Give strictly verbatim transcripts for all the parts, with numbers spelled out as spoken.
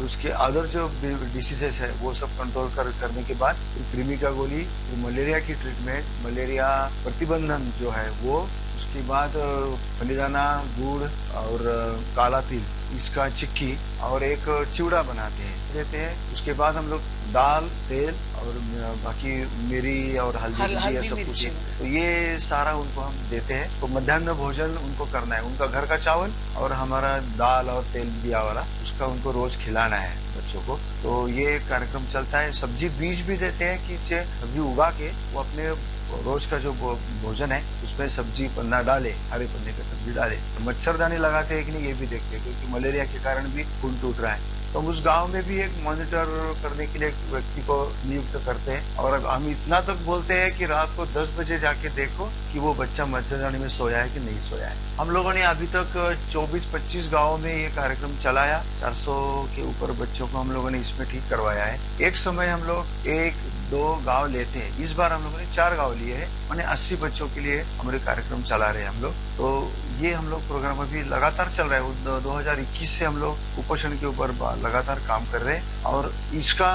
और उसके अदर जो डिसीजेस है वो सब कंट्रोल कर करने के बाद कृमि का गोली, मलेरिया की ट्रीटमेंट, मलेरिया प्रतिबंधन जो है वो, उसके बाद फलीदाना, गुड़ और काला तिल, इसका चिक्की और एक चिवड़ा बनाते हैं देते हैं। उसके बाद हम लोग दाल, तेल और बाकी मिरी और हल्दी, हल, हल्दी सब कुछ, तो ये सारा उनको हम देते हैं। तो मध्याह्न भोजन उनको करना है, उनका घर का चावल और हमारा दाल और तेल दिया वाला, उसका उनको रोज खिलाना है बच्चों को। तो ये कार्यक्रम चलता है। सब्जी बीज भी देते हैं कि सब्जी उगा के वो अपने रोज का जो भोजन है उसमें सब्जी पन्ना डाले, हरे पन्ने का सब्जी डाले। तो मच्छरदानी लगाते हैं कि नहीं ये भी देखते हैं, क्योंकि मलेरिया के कारण भी खून टूट रहा है। तो हम उस गांव में भी एक मॉनिटर करने के लिए एक व्यक्ति को नियुक्त करते हैं और हम इतना तक बोलते हैं कि रात को दस बजे जाके देखो कि वो बच्चा मच्छरदानी में सोया है कि नहीं सोया है। हम लोगों ने अभी तक चौबीस पच्चीस गाँव में ये कार्यक्रम चलाया, चार सौ के ऊपर बच्चों को हम लोगों ने इसमें ठीक करवाया है। एक समय हम लोग एक दो गांव लेते हैं, इस बार हम लोगों ने चार गांव लिए हैं, मैंने अस्सी बच्चों के लिए हमारे कार्यक्रम चला रहे हैं हम लोग। तो ये हम लोग प्रोग्राम अभी लगातार चल रहा है। दो हजार इक्कीस से हम लोग कुपोषण के ऊपर लगातार काम कर रहे हैं और इसका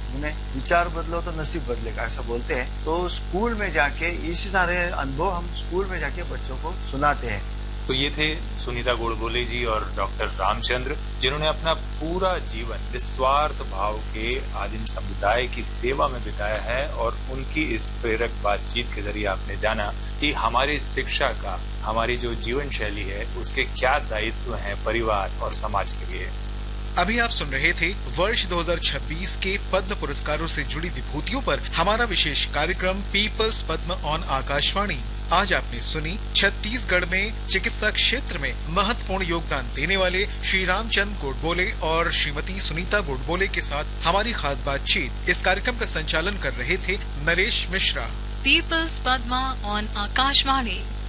विचार बदलो तो नसीब बदलेगा, ऐसा बोलते हैं। तो स्कूल में जाके इसी सारे अनुभव हम स्कूल में जाके बच्चों को सुनाते हैं। तो ये थे सुनीता गोडबोले जी और डॉक्टर रामचंद्र, जिन्होंने अपना पूरा जीवन निस्वार्थ भाव के आदिम समुदाय की सेवा में बिताया है। और उनकी इस प्रेरक बातचीत के जरिए आपने जाना कि हमारी शिक्षा का, हमारी जो जीवन शैली है, उसके क्या दायित्व हैं परिवार और समाज के लिए। अभी आप सुन रहे थे वर्ष दो हज़ार छब्बीस के पद्म पुरस्कारों से जुड़ी विभूतियों पर हमारा विशेष कार्यक्रम पीपल्स पद्म ऑन आकाशवाणी। आज आपने सुनी छत्तीसगढ़ में चिकित्सा क्षेत्र में महत्वपूर्ण योगदान देने वाले श्री रामचंद्र गोडबोले और श्रीमती सुनीता गोडबोले के साथ हमारी खास बातचीत। इस कार्यक्रम का संचालन कर रहे थे नरेश मिश्रा। Peoples Padma on Akashvani.